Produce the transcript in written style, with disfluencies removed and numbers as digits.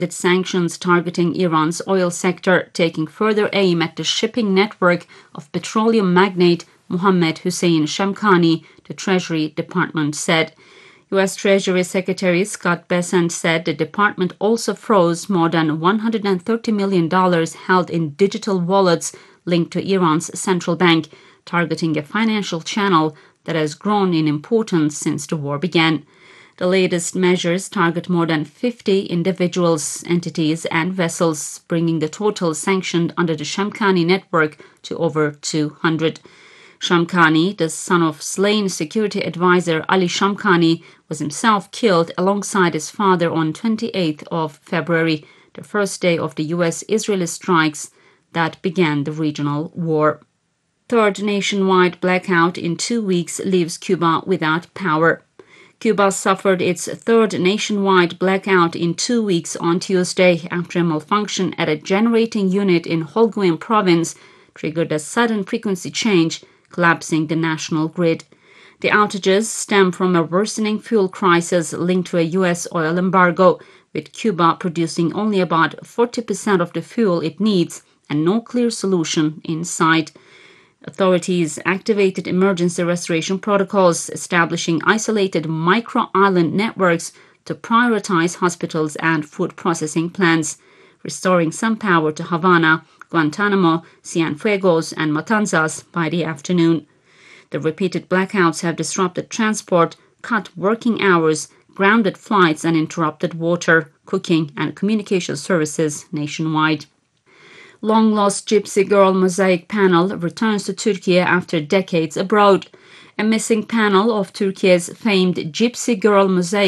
its sanctions targeting Iran's oil sector, taking further aim at the shipping network of petroleum magnate Mohammed Hossein Shamkhani, the Treasury Department said. U.S. Treasury Secretary Scott Bessent said the department also froze more than $130 million held in digital wallets linked to Iran's central bank, targeting a financial channel that has grown in importance since the war began. The latest measures target more than 50 individuals, entities, and vessels, bringing the total sanctioned under the Shamkhani network to over 200. Shamkhani, the son of slain security advisor Ali Shamkhani, was himself killed alongside his father on 28th of February, the first day of the U.S.-Israeli strikes that began the regional war. Third nationwide blackout in 2 weeks leaves Cuba without power. Cuba suffered its third nationwide blackout in 2 weeks on Tuesday after a malfunction at a generating unit in Holguin province triggered a sudden frequency change, collapsing the national grid. The outages stem from a worsening fuel crisis linked to a U.S. oil embargo, with Cuba producing only about 40% of the fuel it needs and no clear solution in sight. Authorities activated emergency restoration protocols, establishing isolated micro-island networks to prioritize hospitals and food processing plants, restoring some power to Havana, Guantanamo, Cienfuegos, and Matanzas by the afternoon. The repeated blackouts have disrupted transport, cut working hours, grounded flights, and interrupted water, cooking, and communication services nationwide. Long-lost Gypsy Girl mosaic panel returns to Turkey after decades abroad. A missing panel of Turkey's famed Gypsy Girl mosaic